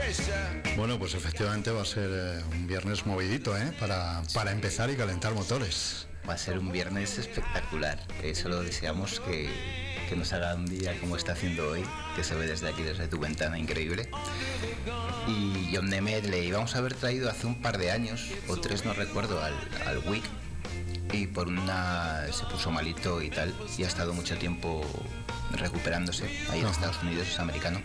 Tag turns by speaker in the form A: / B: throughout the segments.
A: Bueno, pues efectivamente va a ser un viernes movidito, para empezar y calentar motores.
B: Va a ser un viernes espectacular. Solo deseamos que nos haga un día como está haciendo hoy, que se ve desde aquí, desde tu ventana, increíble. Y John Nemeth le íbamos a haber traído hace un par de años, o 3 no recuerdo, al WIC, y por se puso malito y tal, y ha estado mucho tiempo recuperándose. Ahí en Estados Unidos, es americano.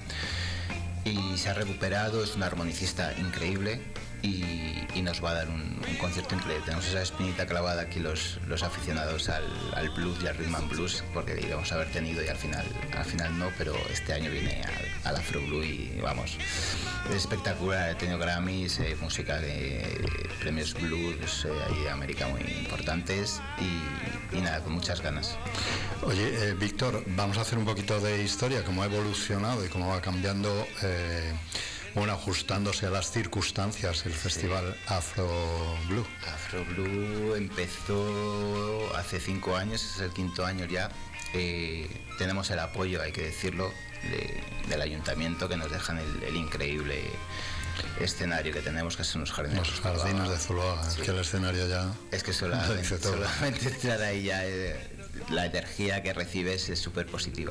B: Y se ha recuperado, es un armonicista increíble y nos va a dar un concierto increíble. Tenemos esa espinita clavada aquí los aficionados al blues y al rhythm and blues, porque íbamos a haber tenido y al final no, pero este año viene al Afro Blue y vamos, es espectacular. He tenido Grammys, música de premios blues ahí de América muy importantes y nada, con muchas ganas.
A: Oye, Víctor, vamos a hacer un poquito de historia, cómo ha evolucionado y cómo va cambiando, ajustándose a las circunstancias el festival Afro Blue.
B: Afro Blue empezó hace 5 años, es el 5.º año ya. Tenemos el apoyo, hay que decirlo, del ayuntamiento, que nos dejan el increíble escenario que tenemos, que son los jardines.
A: Los jardines de Zuloaga, sí. Es que el escenario ya...
B: Es que solamente entrar ahí ya... la energía que recibes es súper positiva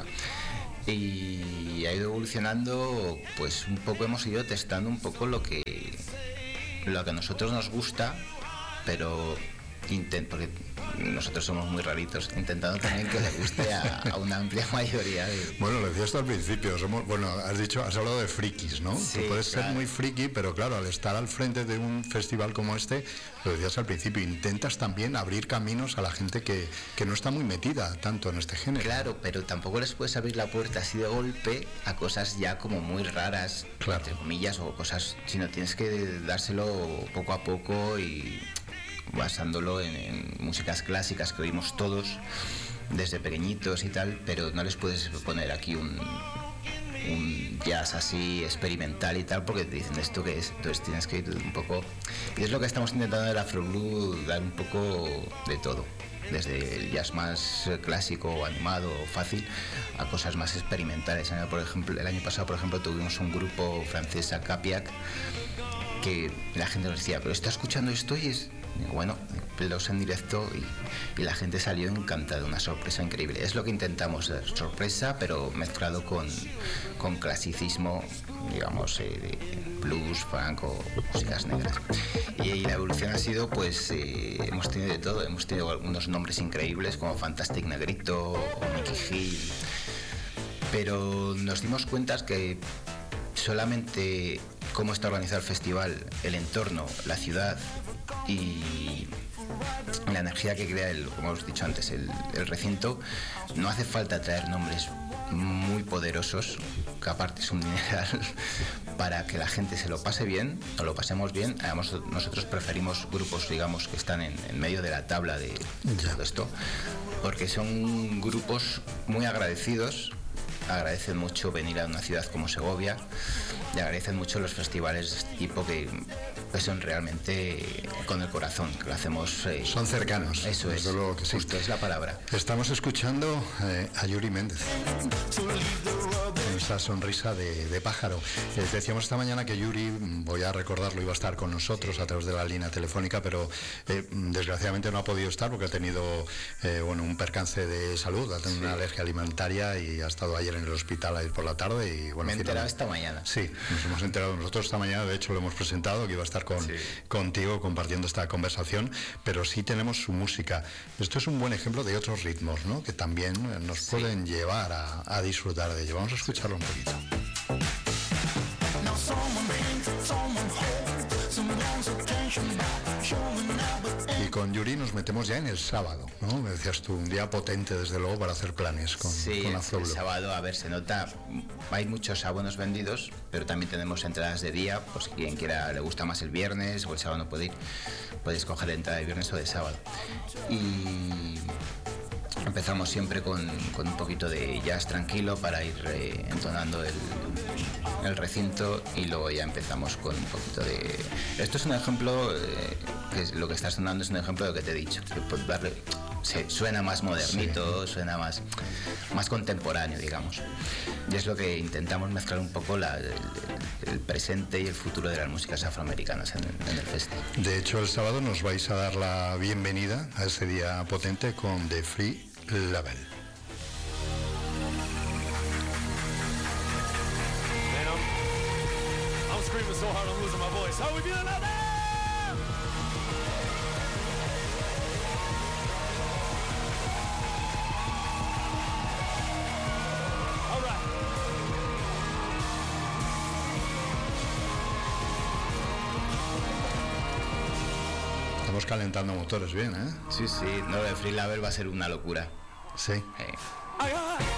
B: y ha ido evolucionando, pues un poco hemos ido testando un poco lo que a nosotros nos gusta, pero porque nosotros somos muy raritos, intentando también que le guste a una amplia mayoría
A: Bueno, lo decías al principio, has hablado de frikis, ¿no?
B: Sí,
A: tú puedes
B: claro.
A: ser muy friki, pero claro, al estar al frente de un festival como este, lo decías al principio, intentas también abrir caminos a la gente que no está muy metida tanto en este género.
B: Claro, pero tampoco les puedes abrir la puerta así de golpe a cosas ya como muy raras, claro, entre comillas, o cosas, sino tienes que dárselo poco a poco y basándolo en músicas clásicas que oímos todos desde pequeñitos y tal, pero no les puedes poner aquí un jazz así experimental y tal, porque te dicen esto que es, entonces tienes que ir un poco, y es lo que estamos intentando en el Afro Blue, dar un poco de todo, desde el jazz más clásico o animado o fácil a cosas más experimentales. El año pasado, por ejemplo, tuvimos un grupo francés, a Capiac, que la gente nos decía, pero está escuchando esto y es... Bueno, los en directo y la gente salió encantada, una sorpresa increíble. Es lo que intentamos, sorpresa, pero mezclado con clasicismo, digamos, blues, funk o músicas negras. Y la evolución ha sido, pues, hemos tenido de todo. Hemos tenido algunos nombres increíbles como Fantastic Negrito o Mickey Hill, pero nos dimos cuenta que solamente cómo está organizado el festival, el entorno, la ciudad y la energía que crea como hemos dicho antes, el recinto, no hace falta traer nombres muy poderosos, que aparte es un dineral, para que la gente se lo pase bien, o lo pasemos bien. Además, nosotros preferimos grupos, digamos, que están en medio de la tabla de todo esto, porque son grupos muy agradecidos, agradecen mucho venir a una ciudad como Segovia y agradecen mucho los festivales de este tipo que son realmente con el corazón, que lo hacemos...
A: son cercanos.
B: Eso es,
A: luego que sí.
B: Justo, es la palabra.
A: Estamos escuchando a Yuri Méndez, con esa sonrisa de pájaro. Decíamos esta mañana que Yuri, voy a recordarlo, iba a estar con nosotros a través de la línea telefónica, pero desgraciadamente no ha podido estar porque ha tenido un percance de salud, ha tenido una alergia alimentaria y ha estado ayer en el hospital a ir por la tarde. Y bueno,
B: me he enterado esta mañana.
A: Sí, nos hemos enterado nosotros esta mañana, de hecho lo hemos presentado, que iba a estar contigo compartiendo esta conversación, pero sí tenemos su música. Esto es un buen ejemplo de otros ritmos, ¿no?, que también nos pueden llevar a disfrutar de ello. Vamos a escucharlo un poquito. Y con Yuri nos metemos ya en el sábado, ¿no? Me decías tú, un día potente desde luego para hacer planes con Afro Blue.
B: El sábado, a ver, se nota, hay muchos abonos vendidos, pero también tenemos entradas de día, pues quien quiera, le gusta más el viernes o el sábado no puede ir, puede escoger entrada de viernes o de sábado. Y empezamos siempre con un poquito de jazz tranquilo para ir entonando el recinto, y luego ya empezamos con un poquito de... Esto es un ejemplo, que es lo que está sonando es un ejemplo de lo que te he dicho, que puedes darle suena más modernito, suena más contemporáneo, digamos. Y es lo que intentamos mezclar un poco el presente y el futuro de las músicas afroamericanas en el festival.
A: De hecho, el sábado nos vais a dar la bienvenida a ese día potente con The Free Label.
C: I'm screaming so hard I'm losing my voice. How are we feeling out there? All right.
A: Estamos calentando motores bien, ¿eh?
B: Sí, no, el Free Label va a ser una locura.
A: Sí.